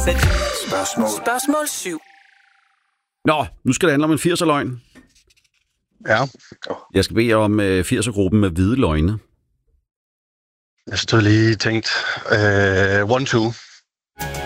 Spørgsmål 7. Nå, nu skal det handle om en 80'er-løgn. Ja. Jeg skal bede om 80'er-gruppen med hvide løgne. Jeg stod lige tænkt. 1-2.